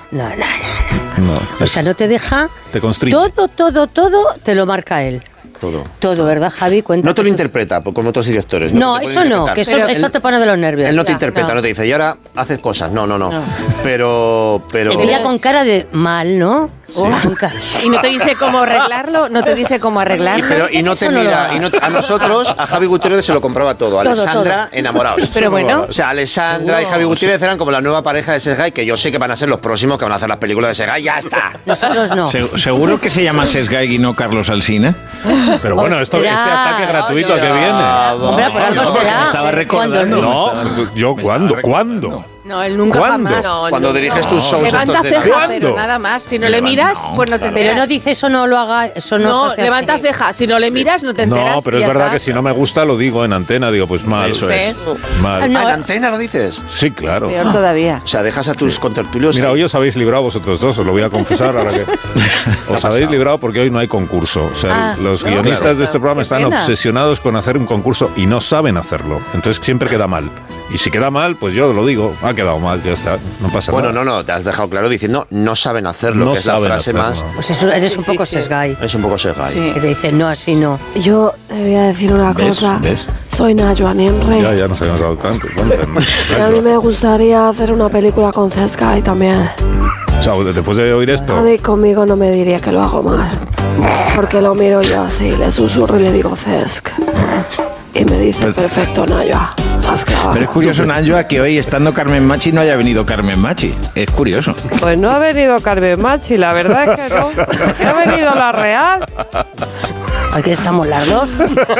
No. No, O sea, no te deja... te constriñe. Todo te lo marca él. Todo, ¿verdad, Javi? No te lo interpreta, como otros directores. No, eso no, que eso te pone de los nervios. Él no te interpreta, no te dice, y ahora haces cosas. No. Pero... Te mira con cara de mal, ¿no? Sí. Y no te dice cómo arreglarlo, Y no te mira, a nosotros, a Javi Gutiérrez se lo compraba todo. Alessandra, enamorados. Pero bueno. O sea, Alessandra y Javi Gutiérrez eran como la nueva pareja de Sergei, que yo sé que van a ser los próximos que van a hacer las películas de Sergei, ya está. Nosotros no. ¿Seguro que se llama Sergei y no Carlos Alsina? Pero bueno, este ataque gratuito que viene. Hombre, por algo será. Estaba recordando. No, yo ¿cuándo? No, él nunca jamás. Cuando diriges tus shows levanta estos de... ceja, ¿Cuándo? pero nada más. Si no le miras, pues no te enteras. Pero no dice eso, no lo haga, eso no se hace levanta así. ceja. Si no le miras, no te enteras. No, pero es verdad que si no me gusta lo digo en antena, digo, pues mal. Eso es. Mal. No. ¿En antena lo dices? Sí, claro. Peor todavía. O sea, dejas a tus contertulios... Mira, ahí. hoy os habéis librado vosotros dos, os lo voy a confesar ahora que... Os habéis librado porque hoy no hay concurso. O sea, los guionistas de este programa están obsesionados con hacer un concurso y no saben hacerlo. Entonces siempre queda mal. Y si queda mal, pues yo lo digo, ha quedado mal, ya está, no pasa nada. No, te has dejado claro diciendo no saben hacerlo, No que es la saben frase hacerlo. más... Pues eso, eres un poco Sergei. Es un poco Sergei. Sí. Que te dice, no, así no. Yo te voy a decir una cosa. ¿Ves? Soy Najuan Henry. Ya nos habíamos dado tanto. Y a mí me gustaría hacer una película con Sergei también. O sea, después de oír A esto... mí conmigo no me diría que lo hago mal. Porque lo miro yo así, le susurro y le digo Cesc. Y me dice, perfecto, Najwa. Pero es curioso, Najwa, que hoy, estando Carmen Machi, no haya venido Carmen Machi. Es curioso. Pues no ha venido Carmen Machi, la verdad es que no. Ha venido la Real. Aquí estamos las dos.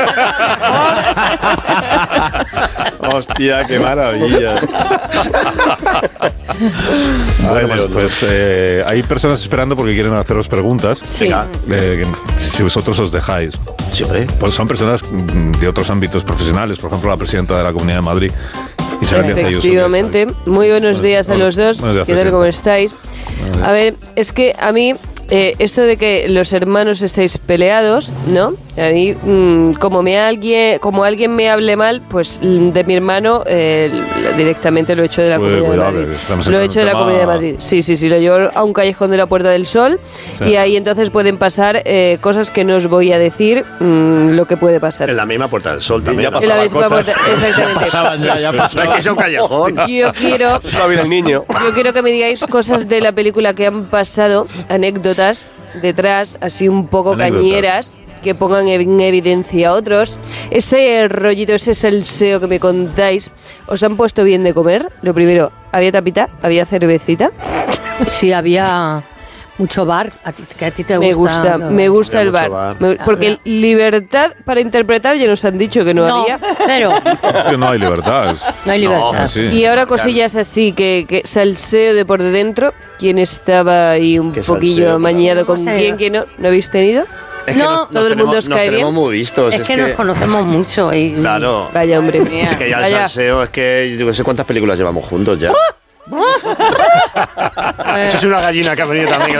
Hostia, qué maravilla. Bueno, pues hay personas esperando porque quieren haceros preguntas. Sí. Si vosotros os dejáis. Siempre. Pues son personas de otros ámbitos profesionales, por ejemplo, la presidenta de la Comunidad de Madrid, Isabel Díaz Ayuso. Efectivamente. Muy buenos días a los dos. Buenos días, ¿Qué tal, cómo estáis? días. A ver, es que a mí... esto de que los hermanos estáis peleados, ¿no? A mí, como alguien me hable mal, pues de mi hermano directamente lo he hecho de la Comunidad de Madrid. Lo he hecho de la Comunidad de Madrid. Sí, lo llevo a un callejón de la Puerta del Sol y ahí entonces pueden pasar cosas que no os voy a decir lo que puede pasar. En la misma Puerta del Sol también. En la misma puerta, exactamente. Es que es un callejón. Yo quiero que me digáis cosas de la película que han pasado, anécdotas detrás, así un poco cañeras, que pongan en evidencia a otros. Ese rollito, ese salseo que me contáis, ¿os han puesto bien de comer? Lo primero, ¿había tapita? ¿Había cervecita? Sí, había mucho bar. Que a ti te gusta. Me gusta el bar. Porque libertad para interpretar ya nos han dicho que no había. Cero. Es que no hay libertad. No hay libertad. Sí. Y ahora cosillas así, que salseo de por dentro. ¿Quién estaba ahí un poquillo amañado con quién? ¿No habéis tenido? Es que todo el mundo os cae bien. Nos tenemos muy vistos. Es que nos conocemos mucho. Claro. Vaya, hombre. Es que ya el salseo, es que yo no sé cuántas películas llevamos juntos ya. Eso es una gallina que ha venido también.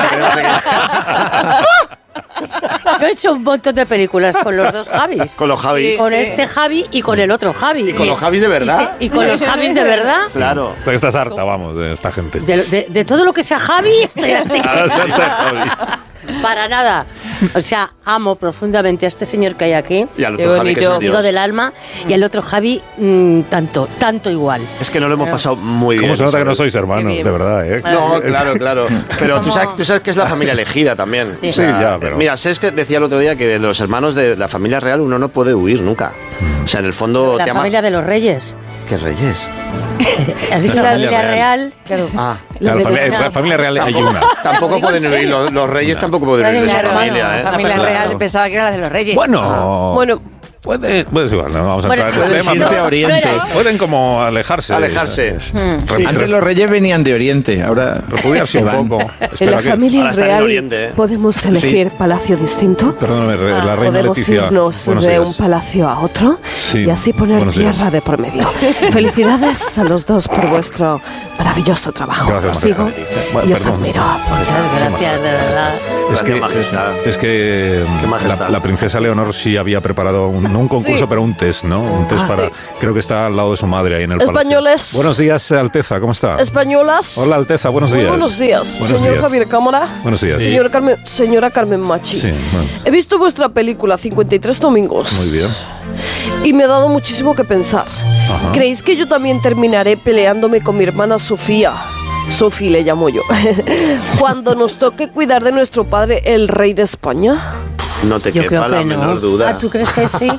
Yo he hecho un montón de películas con los dos Javis. Con los Javis. Con este Javi y con el otro Javi. Y con los Javis de verdad. Y con los Javis de verdad. Claro. O sea, que estás harta, vamos, de esta gente. De todo lo que sea Javi, estoy harta. Para nada. O sea, amo profundamente a este señor que hay aquí. Y al otro Javi, que es un amigo dios. del alma. Y al otro Javi, tanto igual. Es que no lo hemos pasado muy bien. ¿Cómo se nota que no ¿sabes? sois hermanos, de verdad, eh? No, claro. Pero tú sabes que es la familia elegida también. Sí. O sea, Sí, ya, pero... Mira, Cesc que decía el otro día que de los hermanos de la familia real uno no puede huir nunca. O sea, en el fondo La te ama... familia de los reyes. ¿Qué reyes? Has dicho la familia real. Claro. Ah, La familia real hay una. tampoco pueden huir, los reyes tampoco pueden huir de su familia, ¿eh? La familia real pensaba que era la de los reyes. Bueno, puede igual, no vamos a entrar en ese tema. irte a Oriente. Pueden como alejarse. Antes los reyes venían de Oriente, ahora repudiarse se un van. poco. En Espera, la que- familia Ahora están en real Oriente, ¿eh? podemos elegir palacio distinto. Perdóname, la reina Podemos Leticia. irnos buenos de días. un palacio a otro Sí, y así poner buenos días. tierra de por medio. Felicidades a los dos por vuestro maravilloso trabajo. Gracias, Os sigo majestad. y os Perdón. admiro. Muchas gracias, de verdad. Es que la princesa Leonor sí había preparado no un concurso, pero un test, ¿no? Un test para... Creo que está al lado de su madre ahí en el Españoles. palacio. Buenos días, Alteza, ¿cómo está? Españolas. Hola, Alteza, buenos días. Buenos días. Buenos Señor días. Javier Cámara. Buenos días. Señora Carmen Machi. Sí, bueno. He visto vuestra película 53 domingos. Muy bien. Y me ha dado muchísimo que pensar. Ajá. ¿Creéis que yo también terminaré peleándome con mi hermana Sofía? Sofi le llamo yo. Cuando nos toque cuidar de nuestro padre, el rey de España. No te Yo creo quepa la que no. menor duda. Ah, ¿tú crees que sí?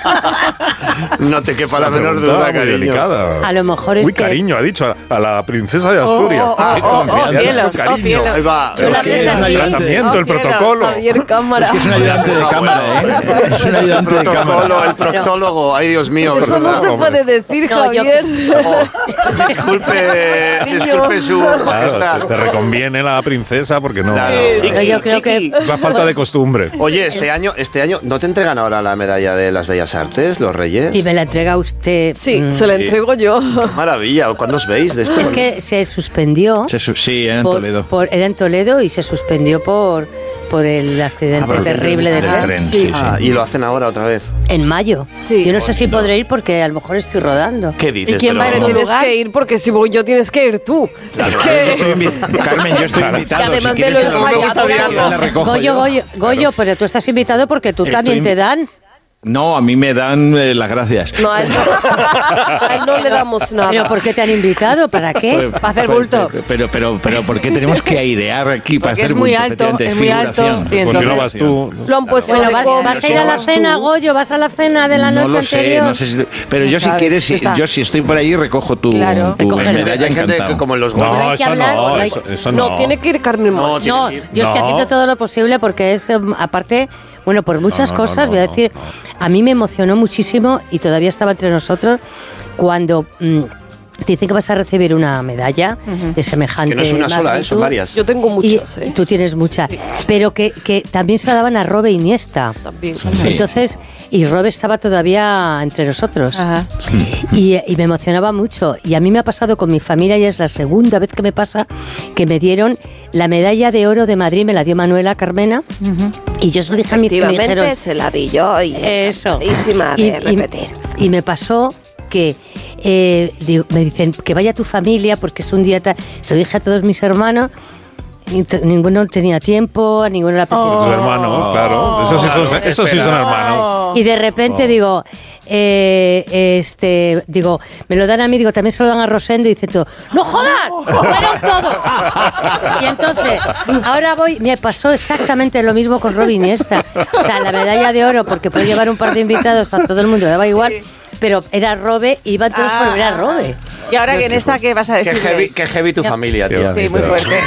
No te quepa la Una menor pregunta duda, muy cariño. delicada. A lo mejor es Muy que... cariño, ha dicho a la princesa de Asturias. cielos, cariño. Ahí va. Yo la ves así. El tratamiento, el protocolo. Javier Cámara. Es que es un ayudante de cámara, ¿eh? Es un ayudante de cámara. Protocolo, el proctólogo. Ay, Dios mío. Eso no ¿verdad? se puede decir, No, yo- Javier. Oh, disculpe su Claro, majestad. te reconviene la princesa porque no... Claro. No, yo creo que... Es la falta de costumbre. Oye, este año, ¿no te entregan ahora la medalla de las Bellas Artes, los Reyes? Y me la entrega usted... Sí, se la entrego yo. Maravilla. ¿Cuándo os veis de esto? Es que se suspendió... Sí, en Toledo. Era en Toledo y se suspendió por el accidente por el terrible del de tren, Sí. sí. Y lo hacen ahora otra vez. En mayo. Sí. Yo no sé si podré ir porque a lo mejor estoy rodando. ¿Qué dices? ¿Y quién va a ir en Pero- tu Tienes lugar? que ir porque si voy yo tienes que ir tú. Es que... Carmen, yo estoy invitado. Y además si me lo quieres, he ensayado. la recojo Goyo, yo. Goyo, pero tú estás invitado porque tú Estoy también te dan. No, a mí me dan las gracias. No, a él no le damos nada. ¿Pero por qué te han invitado? ¿Para qué? Para hacer bulto. Pero, ¿por qué tenemos que airear aquí para Porque hacer es muy bulto? alto, Efectivamente, es muy alto. figuración. Y Pues si no entonces- vas tú... Lo han puesto Bueno, de vas a ir a la cena, Goyo, vas a la cena de la No noche lo sé, anterior. no sé si... Pero yo si sabes, quieres, está. yo si estoy por ahí recojo tu, Claro. tu Recógelo. medalla Hay gente encantado. que como en los No, hay que eso hablar, no, no hay- eso no. No, tiene que ir Carmen No, Machi. No, tiene que ir. yo estoy No. haciendo todo lo posible porque es, aparte, bueno, por muchas no, cosas, no, voy a no, decir, no. a mí me emocionó muchísimo y todavía estaba entre nosotros cuando te dicen que vas a recibir una medalla de semejante Que no es una sola, magnitud. son varias. Yo tengo muchas, Y tú tienes muchas, pero que también se la daban a Robe Iniesta. También. Sí. Entonces, y Robe estaba todavía entre nosotros. Ajá. Y me emocionaba mucho. Y a mí me ha pasado con mi familia y es la segunda vez que me pasa que me dieron la medalla de oro de Madrid, me la dio Manuela Carmena. Y yo se lo dije a mi familia. Efectivamente, se la di yo y Eso. encantadísima de repetir. Y me pasó que me dicen que vaya tu familia porque es un día... Se lo dije a todos mis hermanos. Y ninguno tenía tiempo, a ninguno le apetecía. Sus hermanos, claro. Esos sí son hermanos. Y de repente digo, me lo dan a mí, digo, también se lo dan a Rosendo y dice todo, ¡no jodas! ¡Fueron todos! Y entonces, ahora me pasó exactamente lo mismo con Robe Iniesta. O sea, la medalla de oro, porque puede llevar un par de invitados, a todo el mundo le daba igual, pero era Robe, y iban todos por ver a Robe. Y ahora que en esta, ¿qué vas a Qué decir? qué heavy tu familia, tío. Sí, muy fuerte.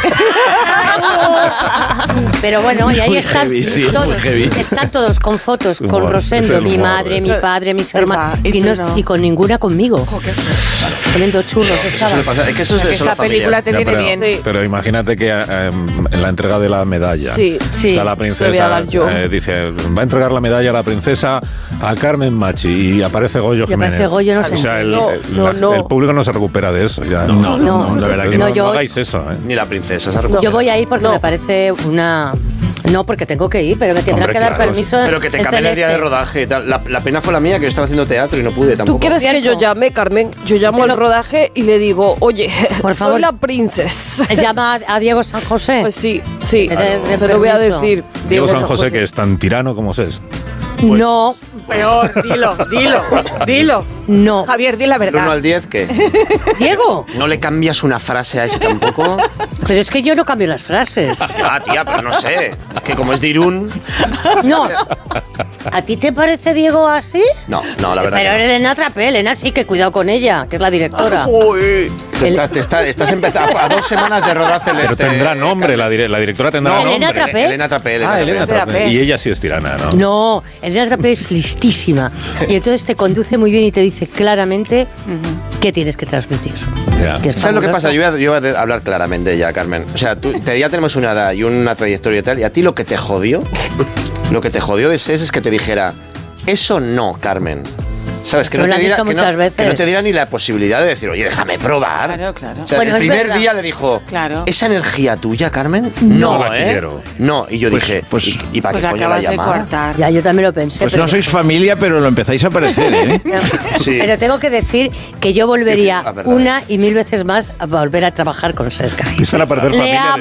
Pero bueno, y ahí Muy están heavy, sí, todos, muy heavy. están todos con fotos, Humor, con es Rosendo, el mi humor, madre, mi padre, mis hermanos, y tú no. y con ninguna conmigo. Comiendo churros Eso suele estaban. pasar. Es que eso es de Que solo esta película familias. te Ya, viene bien. pero imagínate que en la entrega de la medalla, Sí, sí. o sea, la Te voy a princesa dar yo. dice, va a entregar la medalla a la princesa a Carmen Machi y aparece Goyo Y Jiménez. aparece Goyo, no sé. O sea, No. el público no se recupera de eso. Ya. No, la verdad que no, no yo- hagáis eso. ¿eh? Ni la princesa se recupera. Yo voy a ir porque me parece una... No, porque tengo que ir, pero me tendrán Hombre, que dar claro, permiso. Pero que te en cambien el día de Celeste. rodaje y tal. La pena fue la mía, que yo estaba haciendo teatro y no pude tampoco. ¿Tú quieres que yo llame, Carmen? Yo llamo al rodaje y le digo, oye, Por favor. soy la princesa. Llama a Diego San José. Pues sí, Que te dé se lo voy a permiso. decir. Diego San José, que es tan tirano como es. No, Peor, dilo. no. Javier, di la Del 1 verdad. al 10, ¿qué? Diego, ¿No le cambias una frase a ese tampoco? pero es que yo no cambio las frases. Ah, tía, pero no sé. Que como es de Irún... No. ¿A ti te parece Diego así? No, la verdad. Pero que no. Elena Trapé, Elena sí, que cuidado con ella, que es la directora. Estás empezando a 2 semanas de rodar Celeste. Pero tendrá nombre, la directora tendrá No, Elena nombre. Trapé. Elena Trapé. Elena Trapé. Y ella sí es tirana, ¿no? No, Elena Trapé es listísima. Y entonces te conduce muy bien y te dice claramente qué tienes que transmitir. Ya. Que es ¿Sabes lo que fabuloso. pasa? Yo iba a hablar claramente ya, Carmen. O sea, ya tenemos una edad y una trayectoria y tal, y a ti lo que te jodió de SES es que te dijera, eso no, Carmen. ¿Sabes? Que Me no, lo te han diera, dicho que, muchas no, veces. que no te diera ni la posibilidad de decir, oye, déjame probar. Claro, claro. O sea, Bueno, el es primer verdad. día le dijo, Claro. ¿esa energía tuya, Carmen? No la quiero. No, y yo Pues- dije, pues- ¿y para Pues qué la coño la acabas de llamaba? coartar. Ya, yo también lo pensé. Pues pero, no sois familia, pero lo empezáis a parecer, ¿eh? Sí. pero tengo que decir que yo volvería Sí, la verdad. una y 1000 veces más a volver a trabajar con Sesca. Empiezan a parecer Le familia amo.